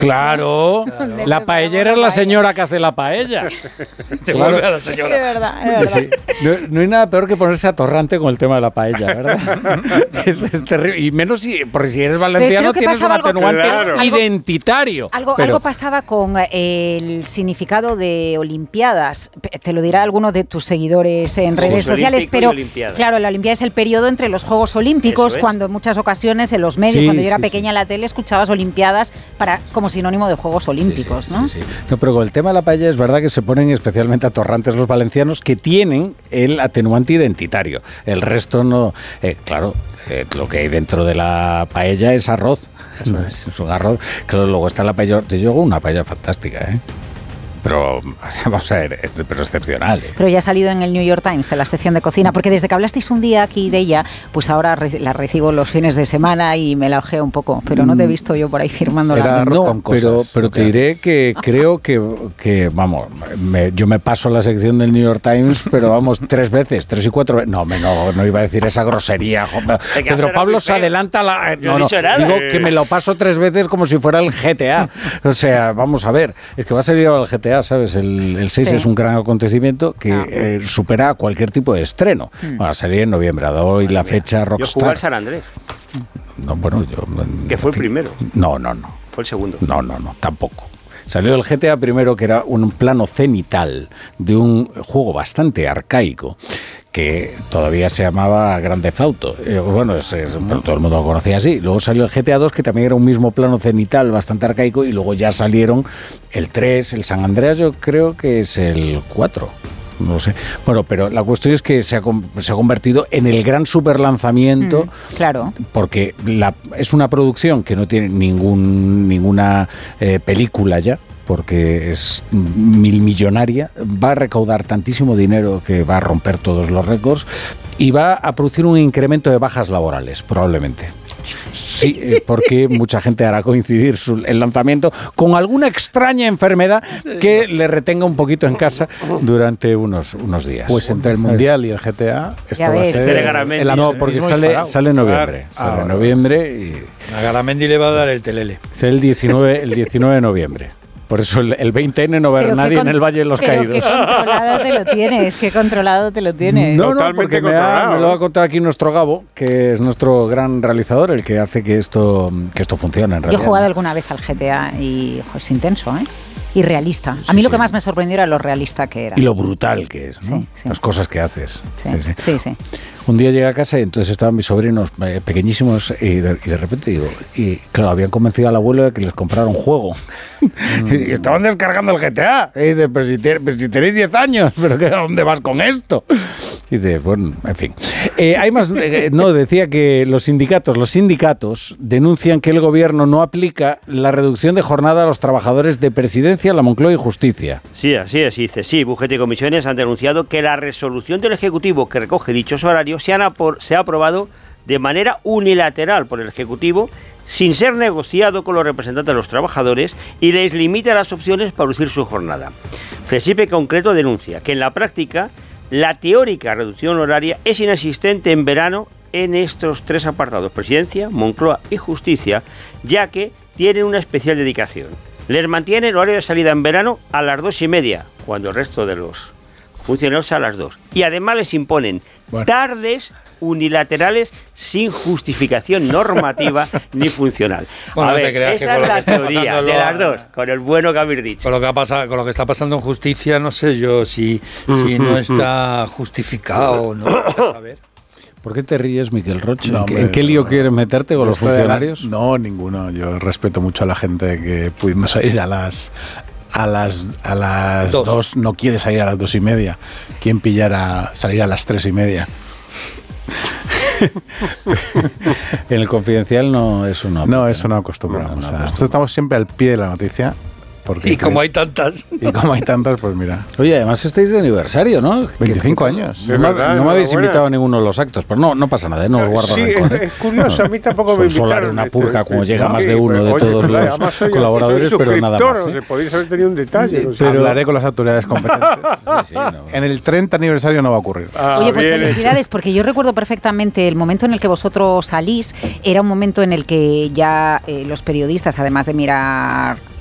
Claro, la paellera es la señora que hace la paella. Te vuelve a la señora. Es verdad. Sí. No hay nada peor que ponerse atorrante con el tema de la paella, ¿verdad? es terrible. Y menos porque si eres valenciano tienes un atenuante identitario. Algo pasaba con el significado de Olimpiadas. Te lo dirá alguno de tus seguidores en redes sociales, pero claro, la Olimpiada es el periodo entre los Juegos Olímpicos, cuando en muchas ocasiones en los medios, cuando yo era pequeña en la tele, escuchabas Olimpiadas como sinónimo de Juegos Olímpicos, ¿no? Sí. No, pero con el tema de la paella es verdad que se ponen especialmente atorrantes los valencianos, que tienen el atenuante identitario. El resto no. Claro, lo que hay dentro de la paella es arroz. Es un arroz. Claro, luego está la paella. Yo hago una paella fantástica, ¿eh? Pero vamos a ver, pero excepcional, ¿eh? Pero ya ha salido en el New York Times, en la sección de cocina, porque desde que hablasteis un día aquí de ella, pues ahora la recibo los fines de semana y me la ojeo un poco, pero no te he visto yo por ahí firmándola. No, pero te diré que creo que vamos, yo me paso la sección del New York Times, pero vamos, 3 y 4 veces. No iba a decir esa grosería. Pedro Pablo se adelanta digo que me lo paso 3 veces como si fuera el GTA. O sea, vamos a ver, es que va a salir el GTA. ¿Sabes? El 6 es un gran acontecimiento que supera cualquier tipo de estreno. Va a salir en noviembre, doy la fecha Rockstar. Yo jugué al San Andrés. No, bueno, que fue el primero. No. Fue el segundo. No, tampoco. Salió el GTA primero, que era un plano cenital de un juego bastante arcaico que todavía se llamaba Grand Theft Auto. Pero todo el mundo lo conocía así. Luego salió el GTA 2, que también era un mismo plano cenital bastante arcaico, y luego ya salieron el 3, el San Andreas, yo creo que es el 4. No lo sé. Bueno, pero la cuestión es que se ha convertido en el gran superlanzamiento. Claro. Porque es una producción que no tiene ninguna película ya, porque es millonaria, va a recaudar tantísimo dinero que va a romper todos los récords y va a producir un incremento de bajas laborales, probablemente. Sí, porque mucha gente hará coincidir el lanzamiento con alguna extraña enfermedad que le retenga un poquito en casa durante unos días. Pues entre el Mundial y el GTA, esto va a ser... No, porque sale en noviembre. Sale en noviembre y... A Garamendi le va a dar el telele. Es el 19 de noviembre. Por eso el 20N no va a haber nadie en el Valle de los Caídos. Qué controlado te lo tienes. No, porque me lo ha contado aquí nuestro Gabo, que es nuestro gran realizador, el que hace que esto funcione en realidad. Yo he jugado alguna vez al GTA y es intenso, ¿eh? Y realista. A mí lo que más me sorprendió era lo realista que era. Y lo brutal que es, ¿no? Sí. Las cosas que haces. Sí. Un día llegué a casa y entonces estaban mis sobrinos pequeñísimos y de repente digo, y claro, habían convencido al abuelo de que les comprara un juego. Y estaban descargando el GTA. Y dice, pero si tenéis 10 años, ¿pero a dónde vas con esto? Y dice, bueno, en fin. Hay más, decía que los sindicatos denuncian que el gobierno no aplica la reducción de jornada a los trabajadores de Presidencia, la Moncloa y Justicia. Sí, así es, dice. Sí, Bufete y Comisiones han denunciado que la resolución del Ejecutivo que recoge dichos horarios se ha aprobado de manera unilateral por el Ejecutivo, sin ser negociado con los representantes de los trabajadores, y les limita las opciones para reducir su jornada. CESIP en concreto denuncia que en la práctica la teórica reducción horaria es inexistente en verano en estos 3 apartados, Presidencia, Moncloa y Justicia, ya que tienen una especial dedicación. Les mantiene el horario de salida en verano a las 2:30, cuando el resto de los funcionarios a las 2. Y además les imponen tardes unilaterales sin justificación normativa ni funcional. Bueno, a ver, esa es la teoría de las dos, con el bueno que habéis dicho. Con lo que está pasando en Justicia, no sé yo si no está justificado o no. A ver. ¿Por qué te ríes, Miquel Roche? ¿En qué lío quieres meterte con los funcionarios? No, ninguno. Yo respeto mucho a la gente que pudimos salir a las 2, no quiere salir a las 2:30. ¿Quién pillara salir a las 3:30? En el Confidencial no, eso no. No, eso no acostumbramos. Nosotros estamos siempre al pie de la noticia, Porque y como hay tantas. Y como hay tantas, pues mira. Oye, además estáis de aniversario, ¿no? 25 años. No me habéis invitado a ninguno de los actos, pero no pasa nada, no os guardo rencor. Es curioso, a mí tampoco me invitaron. Solar una purga como llega más de uno de todos los colaboradores, pero nada más. Podéis haber tenido un detalle. Pero hablaré con las autoridades competentes. En el 30 aniversario no va a ocurrir. Oye, pues felicidades, porque yo recuerdo perfectamente el momento en el que vosotros salís, era un momento en el que ya los periodistas, además de mirar